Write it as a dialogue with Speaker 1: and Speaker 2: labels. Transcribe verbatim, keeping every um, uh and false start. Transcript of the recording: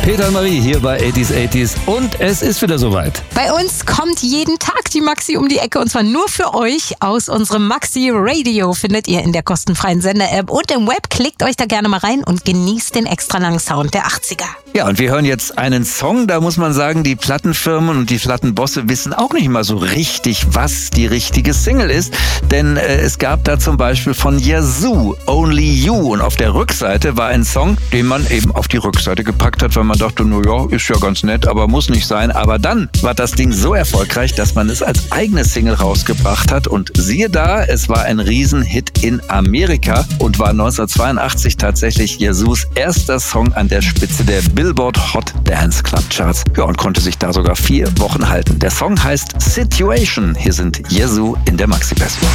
Speaker 1: Peter und Marie hier bei achtziger achtziger und es ist wieder soweit.
Speaker 2: Bei uns kommt jeden Tag die Maxi um die Ecke und zwar nur für euch aus unserem Maxi Radio. Findet ihr in der kostenfreien Sender-App und im Web. Klickt euch da gerne mal rein und genießt den extra langen Sound der achtziger.
Speaker 1: Ja, und wir hören jetzt einen Song, da muss man sagen, die Plattenfirmen und die Plattenbosse wissen auch nicht mal so richtig, was die richtige Single ist. Denn äh, es gab da zum Beispiel von Yazoo, Only You. Und auf der Rückseite war ein Song, den man eben auf die Rückseite gepackt hat, weil man dachte, na ja, ist ja ganz nett, aber muss nicht sein. Aber dann war das Ding so erfolgreich, dass man es als eigene Single rausgebracht hat. Und siehe da, es war ein Riesenhit in Amerika und war neunzehnhundertzweiundachtzig tatsächlich Yazoos erster Song an der Spitze der Billboard Hot Dance Club Charts. Ja, und konnte sich da sogar vier Wochen halten. Der Song heißt Situation. Hier sind Yazoo in der Maxi-Version.